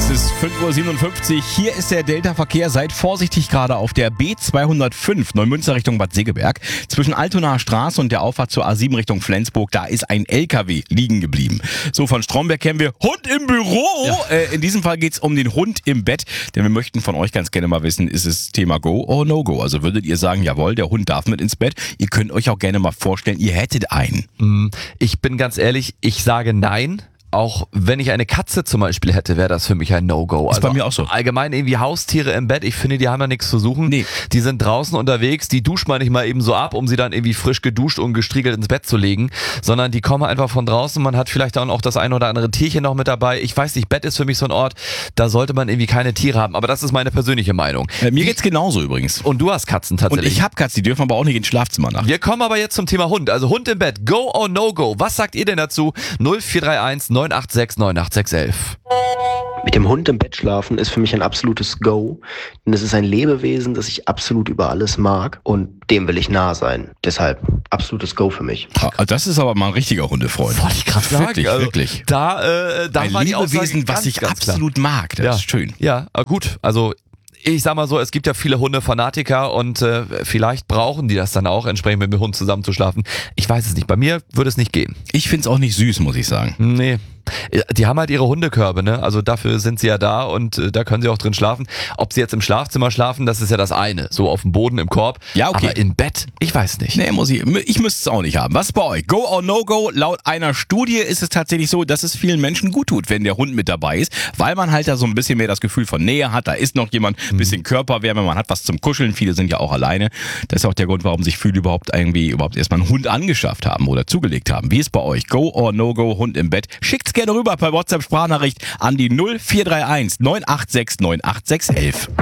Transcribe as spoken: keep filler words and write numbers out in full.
Es ist fünf Uhr siebenundfünfzig. Hier ist der Delta-Verkehr. Seid vorsichtig gerade auf der B zweihundertfünf Neumünster Richtung Bad Segeberg. Zwischen Altonaer Straße und der Auffahrt zur A sieben Richtung Flensburg, da ist ein L K W liegen geblieben. So, von Stromberg kennen wir Hund im Büro. Ja. Äh, in diesem Fall geht's um den Hund im Bett. Denn wir möchten von euch ganz gerne mal wissen, ist es Thema Go or No Go? Also würdet ihr sagen, jawohl, der Hund darf mit ins Bett. Ihr könnt euch auch gerne mal vorstellen, ihr hättet einen. Ich bin ganz ehrlich, ich sage nein. Auch wenn ich eine Katze zum Beispiel hätte, wäre das für mich ein No-Go. Ist also bei mir auch so. Allgemein irgendwie Haustiere im Bett, ich finde, die haben ja nichts zu suchen. Nee. Die sind draußen unterwegs, die duscht man nicht mal eben so ab, um sie dann irgendwie frisch geduscht und gestriegelt ins Bett zu legen, sondern die kommen einfach von draußen. Man hat vielleicht dann auch das ein oder andere Tierchen noch mit dabei. Ich weiß nicht, Bett ist für mich so ein Ort, da sollte man irgendwie keine Tiere haben. Aber das ist meine persönliche Meinung. Äh, mir geht's genauso übrigens. Und du hast Katzen Und tatsächlich. ich habe Katzen, die dürfen aber auch nicht ins Schlafzimmer nach. Wir kommen aber jetzt zum Thema Hund. Also Hund im Bett, Go or No Go? Was sagt ihr denn dazu? null vier drei eins neun acht sechs neun acht sechs elf. Mit dem Hund im Bett schlafen ist für mich ein absolutes Go, denn es ist ein Lebewesen, das ich absolut über alles mag und dem will ich nah sein. Deshalb absolutes Go für mich. Ah, das ist aber mal ein richtiger Hundefreund. Wollte ich gerade sagen. Wirklich, also, wirklich. Da, äh, da Ein war die Aussage Lebewesen, was ganz, ich ganz klar. absolut mag. Das ja. ist schön. Ja, äh, gut. Also ich sag mal so, es gibt ja viele Hundefanatiker und äh, vielleicht brauchen die das dann auch, entsprechend mit dem Hund zusammen zu schlafen. Ich weiß es nicht. Bei mir würde es nicht gehen. Ich find's auch nicht süß, muss ich sagen. Nee. Die haben halt ihre Hundekörbe, ne? Also dafür sind sie ja da und äh, da können sie auch drin schlafen. Ob sie jetzt im Schlafzimmer schlafen, das ist ja das eine. So auf dem Boden, im Korb. Ja, okay. Aber im Bett, ich weiß nicht. Nee, muss ich. Ich müsste es auch nicht haben. Was ist bei euch? Go or No Go? Laut einer Studie ist es tatsächlich so, dass es vielen Menschen gut tut, wenn der Hund mit dabei ist, weil man halt da so ein bisschen mehr das Gefühl von Nähe hat. Da ist noch jemand, ein bisschen Körperwärme, man hat was zum Kuscheln. Viele sind ja auch alleine. Das ist auch der Grund, warum sich viele überhaupt irgendwie überhaupt erstmal einen Hund angeschafft haben oder zugelegt haben. Wie ist bei euch? Go or No Go? Hund im Bett? Schickt's gerne rüber per WhatsApp Sprachnachricht an die null vier drei eins neun acht sechs neun acht sechs elf.